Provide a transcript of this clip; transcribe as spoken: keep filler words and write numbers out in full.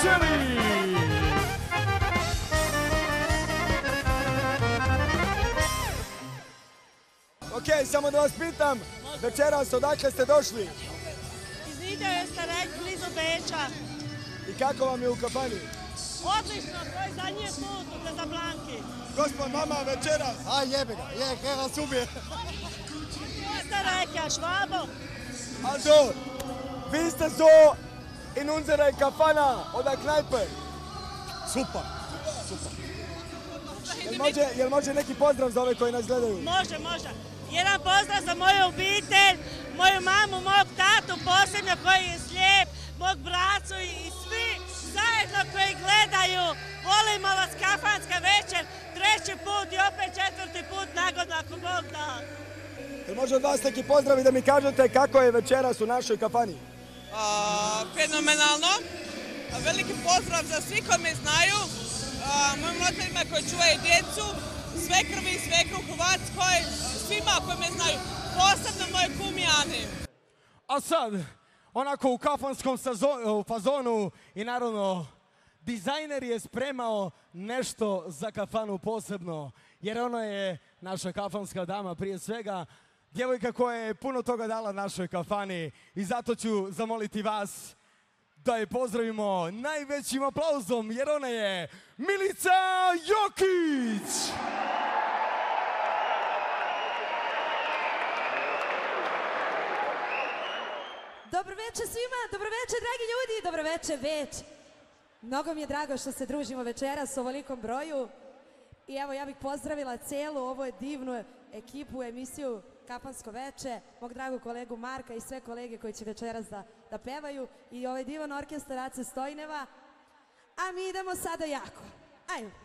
večeri! Ok, samo da vas pitam, večeras odakle ste došli? Iz Vidjeve ste rekli, blizu Beča. I kako vam je u kafani? Odlično, to je zadnji put u Kazablanki. Gospod, mama, večeras! A jebe ga, je, kaj vas ubije. Što ste rekli, a Švabo? Also, wie ist das so in unserer Kafana oder Kneipe? Super, super. Jel može, jel može neki pozdrav za ove koji nas gledaju? Može, može. Jedan pozdrav za moju obitelj, moju mamu, mog tatu, posebno koji je slijep, mog bracu i svi zajedno koji gledaju. Volimo vas, kafanska večer, treći put i opet četvrti put nagodno ako Bog da. Jel može od vas neki pozdrav i da mi kažete kako je večeras u našoj kafani? A, fenomenalno. A, veliki pozdrav za svi koji me znaju, a, mojim roditeljima koji čuvaju djecu, svekrvi i svekru u Hrvatskoj, svima koji me znaju, posebno moje kumi Ani. A sad, onako u kafanskom sazonu, fazonu i naravno, dizajner je spremao nešto za kafanu posebno, jer ono je naša kafanska dama prije svega, djevojka koja je puno toga dala našoj kafani i zato ću zamoliti vas da je pozdravimo najvećim aplauzom jer ona je Milica Jokić! Dobro večer svima, dobro večer dragi ljudi, dobro večer Beč. Mnogo mi je drago što se družimo večeras u ovolikom broju. I evo ja bih pozdravila celu ovu divnu ekipu, emisiju Kafansko veče, mog dragog kolegu Marka i sve kolege koji će večeras da, da pevaju i ovaj divan orkestar Ace Stojneva. A mi idemo sada jako. Ajmo.